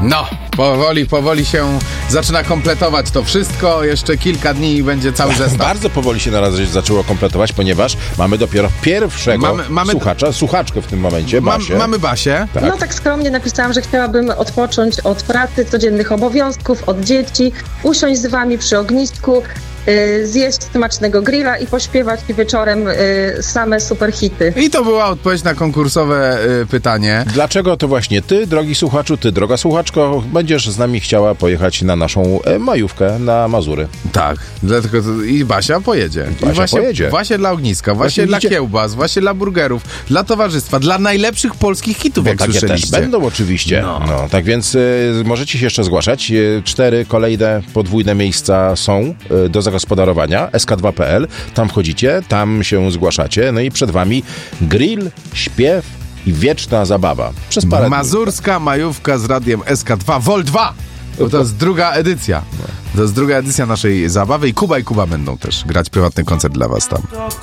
No, powoli się zaczyna kompletować to wszystko. Jeszcze kilka dni i będzie cały zestaw. Bardzo powoli się na razie zaczęło kompletować, ponieważ mamy dopiero pierwszego słuchaczkę w tym momencie, Basię. Mamy Basię. Tak. No tak skromnie napisałam, że chciałabym odpocząć od pracy, codziennych obowiązków, od dzieci, usiąść z wami przy ognisku, zjeść smacznego grilla i pośpiewać wieczorem same super hity. I to była odpowiedź na konkursowe pytanie. Dlaczego to właśnie ty, drogi słuchaczu, ty, droga słuchaczko, będziesz z nami chciała pojechać na naszą majówkę na Mazury? Tak, dlatego i Basia pojedzie. Pojedzie. Właśnie dla ogniska, właśnie dla kiełbas, właśnie dla burgerów, dla towarzystwa, dla najlepszych polskich hitów, jak takie słyszeliście. Też będą oczywiście. No, tak więc możecie się jeszcze zgłaszać. 4 kolejne podwójne miejsca są do zagospodarowania. sk2.pl. Tam wchodzicie, tam się zgłaszacie. No i przed wami grill, śpiew i wieczna zabawa. Przez parę Mazurska majówka z radiem SK2 Vol 2. Bo to jest druga edycja. To jest druga edycja naszej zabawy i Kuba będą też grać prywatny koncert dla was tam.